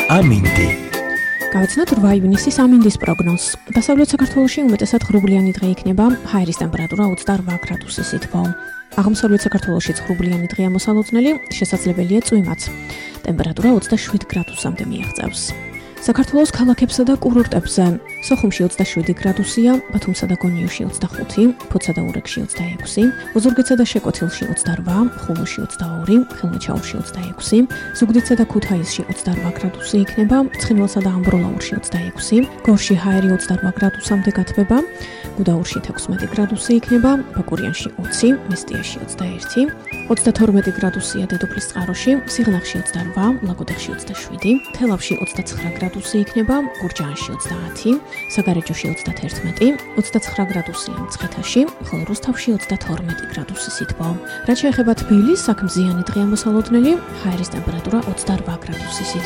ამინდი. გავაცნოთ 8 ივნისის ამინდის პროგნოზს. დასავლეთ საქართველოში უმეტესად ღრუბლიანი დღე იქნება, ჰაერის ტემპერატურა 28 გრადუსის სითბო. აღმოსავლეთ საქართველოში ღრუბლიანი დღეა მოსალოდნელი, შესაძლებელია წვიმაც. ტემპერატურა 27 გრადუსამდე მიაღწევს. საქართველოს ქალაქებსა და კურორტებზე სოხუმში 27 გრადუსია, ბათუმსა და გონიოში 25, ფოთსა და ურეკში 26, ოზურგეთსა და შეკვეთილში 28, ხულოში 22, ხილმოჩაურში 26, ზუგდიდსა და ქუთაისში 28 გრადუსი იქნება, ცხინვალსა და ამბროლაურში 26, გორში ჰაერი 28 გრადუსამდე გათბება, გუდაურში 16 გრადუსი იქნება, ბაკურიანში 20, მესტიაში 21, 32 გრადუსია დედოფლისწყაროში, სიღნაღში 28, ლაგოდეხში 27, თელავში 29 გრადუსი იქნება, გურჯაანში 30, საგარეჯოში 31, 29 გრადუსია მცხეთაში, ხოლო რუსთავში 32 გრადუსი სითბო. რაც შეეხება თბილისს, აქ მზიანი დღეა მოსალოდნელი, ჰაერის ტემპერატურა 28 გრადუსი სითბო.